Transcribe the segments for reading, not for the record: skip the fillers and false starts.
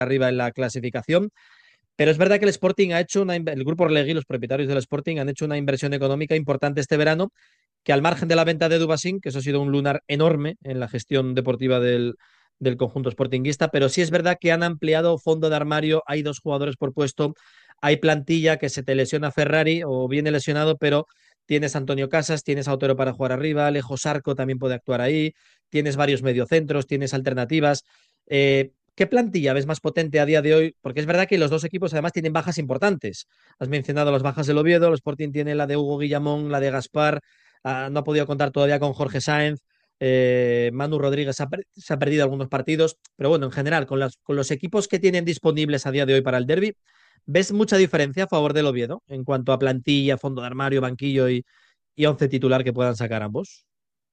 arriba en la clasificación. Pero es verdad que el Sporting ha hecho el grupo Orlegui, los propietarios del Sporting, han hecho una inversión económica importante este verano, que al margen de la venta de Dubasín, que eso ha sido un lunar enorme en la gestión deportiva del conjunto sportinguista, pero sí es verdad que han ampliado fondo de armario, hay 2 jugadores por puesto, hay plantilla, que se te lesiona Ferrari o viene lesionado, pero tienes a Antonio Casas, tienes a Otero para jugar arriba, Alejo Sarco también puede actuar ahí, tienes varios mediocentros, tienes alternativas. ¿Qué plantilla ves más potente a día de hoy? Porque es verdad que los dos equipos además tienen bajas importantes. Has mencionado las bajas del Oviedo, el Sporting tiene la de Hugo Guillamón, la de Gaspar, no ha podido contar todavía con Jorge Sáenz. Manu Rodríguez se ha perdido algunos partidos, pero bueno, en general, con los equipos que tienen disponibles a día de hoy para el derby, ¿ves mucha diferencia a favor del Oviedo en cuanto a plantilla, fondo de armario, banquillo y once titular que puedan sacar ambos?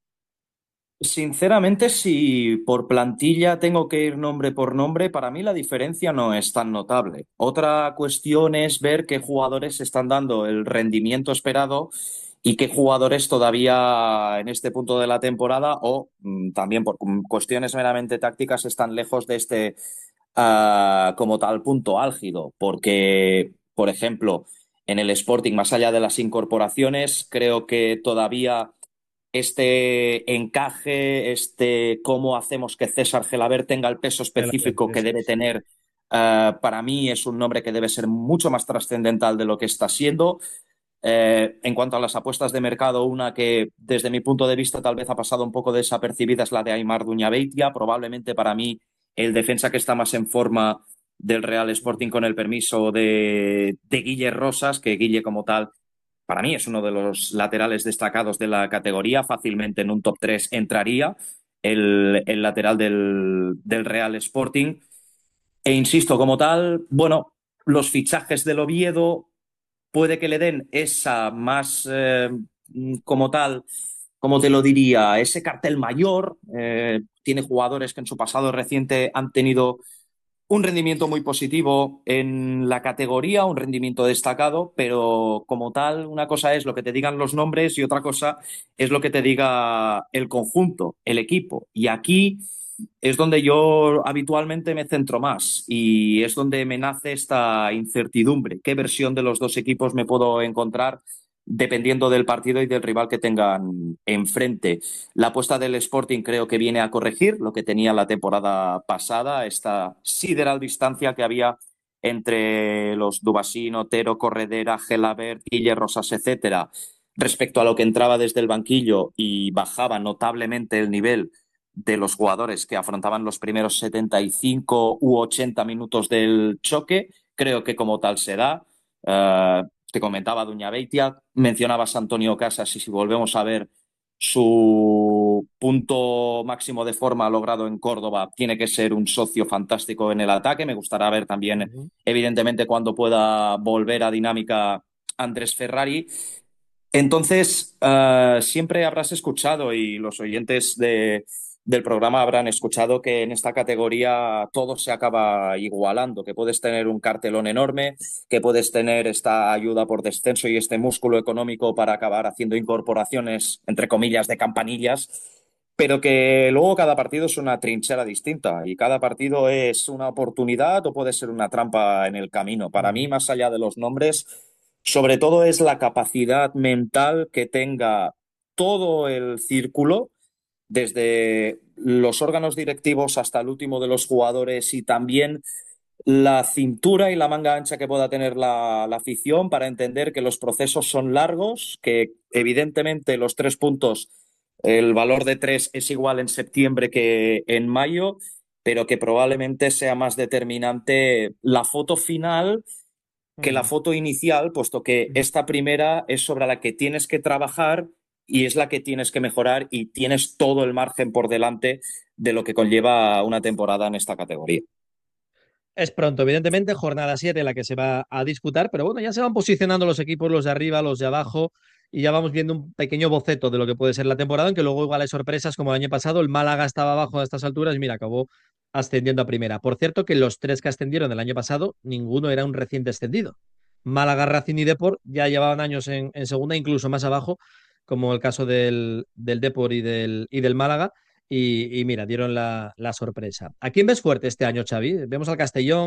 Sinceramente, si por plantilla tengo que ir nombre por nombre, para mí la diferencia no es tan notable. Otra cuestión es ver qué jugadores están dando el rendimiento esperado y qué jugadores todavía en este punto de la temporada o también por cuestiones meramente tácticas están lejos de este como tal punto álgido. Porque, por ejemplo, en el Sporting, más allá de las incorporaciones, creo que todavía este encaje, este cómo hacemos que César Gelabert tenga el peso Gelabert, específico que eso debe es. tener, para mí es un nombre que debe ser mucho más trascendental de lo que está siendo. En cuanto a las apuestas de mercado, una que desde mi punto de vista tal vez ha pasado un poco desapercibida es la de Aimar Duñabeitia, probablemente para mí el defensa que está más en forma del Real Sporting con el permiso de Guille Rosas, que Guille como tal para mí es uno de los laterales destacados de la categoría, fácilmente en un top 3 entraría el lateral del Real Sporting. E insisto, como tal, bueno, los fichajes del Oviedo puede que le den esa más, como tal, como te lo diría, ese cartel mayor. Tiene jugadores que en su pasado reciente han tenido un rendimiento muy positivo en la categoría, un rendimiento destacado, pero como tal, una cosa es lo que te digan los nombres y otra cosa es lo que te diga el conjunto, el equipo. Y aquí es donde yo habitualmente me centro más y es donde me nace esta incertidumbre. ¿Qué versión de los dos equipos me puedo encontrar dependiendo del partido y del rival que tengan enfrente? La apuesta del Sporting creo que viene a corregir lo que tenía la temporada pasada, esta sideral distancia que había entre los Dubasín, Otero, Corredera, Gelabert, Guille Rosas, etcétera, respecto a lo que entraba desde el banquillo y bajaba notablemente el nivel de los jugadores que afrontaban los primeros 75 u 80 minutos del choque. Creo que como tal se da. Te comentaba Duña Beitia, mencionabas a Antonio Casas y si volvemos a ver su punto máximo de forma logrado en Córdoba, tiene que ser un socio fantástico en el ataque. Me gustará ver también, Ujú. evidentemente, cuando pueda volver a dinámica Andrés Ferrari. Entonces, siempre habrás escuchado y los oyentes del programa habrán escuchado que en esta categoría todo se acaba igualando, que puedes tener un cartelón enorme, que puedes tener esta ayuda por descenso y este músculo económico para acabar haciendo incorporaciones, entre comillas, de campanillas, pero que luego cada partido es una trinchera distinta y cada partido es una oportunidad o puede ser una trampa en el camino. Para mí, Ujú. más allá de los nombres, sobre todo es la capacidad mental que tenga todo el círculo, desde los órganos directivos hasta el último de los jugadores y también la cintura y la manga ancha que pueda tener la afición para entender que los procesos son largos, que evidentemente los 3 puntos, el valor de 3 es igual en septiembre que en mayo, pero que probablemente sea más determinante la foto final que la Ujú. foto inicial, puesto que Ujú. esta primera es sobre la que tienes que trabajar y es la que tienes que mejorar y tienes todo el margen por delante de lo que conlleva una temporada en esta categoría. Es pronto, evidentemente, jornada 7 la que se va a disputar, pero bueno, ya se van posicionando los equipos, los de arriba, los de abajo, y ya vamos viendo un pequeño boceto de lo que puede ser la temporada, aunque luego igual hay sorpresas como el año pasado, el Málaga estaba abajo a estas alturas y mira, acabó ascendiendo a primera. Por cierto, que los tres que ascendieron el año pasado, ninguno era un reciente ascendido. Málaga, Racing y Depor ya llevaban años en segunda, incluso más abajo, como el caso del Depor y del Málaga. y mira, dieron la sorpresa. ¿A quién ves fuerte este año, Xavi? Vemos al Castellón.